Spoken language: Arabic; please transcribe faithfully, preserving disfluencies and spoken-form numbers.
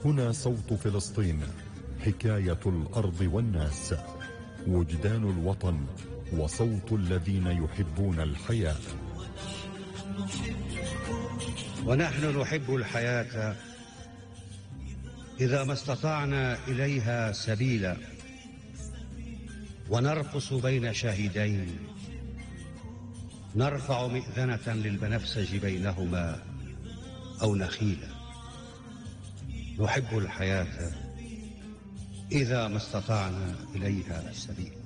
هنا صوت فلسطين، حكاية الأرض والناس، وجدان الوطن وصوت الذين يحبون الحياة. ونحن نحب الحياة إذا ما استطعنا إليها سبيلا، ونرقص بين شاهدين، نرفع مئذنة للبنفسج بينهما أو نخيلا. نحب الحياة إذا ما استطعنا إليها سبيلا.